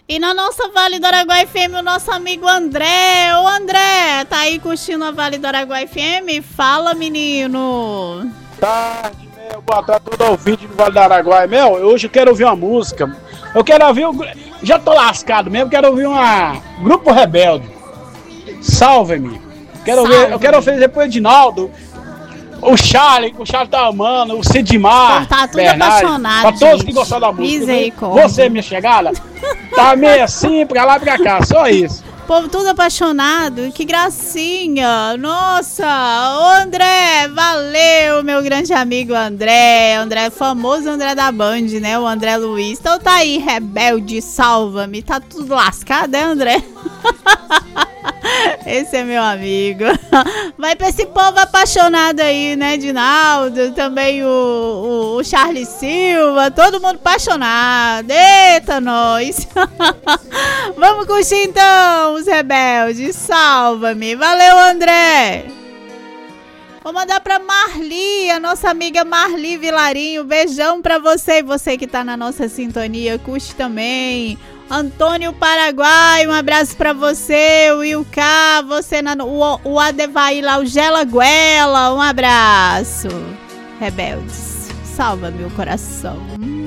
E na nossa Vale do Araguaia FM, o nosso amigo André. Ô André, tá aí curtindo a Vale do Araguaia FM? Fala, menino. Tarde, meu. Boa tarde, todo ouvinte do Vale do Araguaia. Meu, hoje eu quero ouvir uma música. Eu quero ouvir, já tô lascado mesmo, quero ouvir uma Grupo Rebelde. Salve-me. Eu quero ouvir depois o Edinaldo. O Charlie tá amando, o Sidmar, tá tudo Bernardo, apaixonado, pra todos gente. que gostaram da música. Misericórdia. Você, minha chegada, tá meio assim, pra lá e pra cá, só isso. Povo tudo apaixonado, que gracinha. Nossa, ô André, valeu, meu grande amigo André, famoso André da Band, né, o André Luiz. Então tá aí, Rebelde, salva-me, tá tudo lascado, né, André? Esse é meu amigo. Vai pra esse povo apaixonado aí, né, Dinaldo, também o Charles Silva, todo mundo apaixonado. Eita, nós. Vamos curtir então, os rebeldes. Salva-me. Valeu, André. Vou mandar pra Marli, a nossa amiga Marli Vilarinho. Beijão pra você e você que tá na nossa sintonia. Curte também. Antônio Paraguai, um abraço pra você. O Ilka, você o Adevaí lá, o Gela Guela, um abraço. Rebeldes, salva meu coração.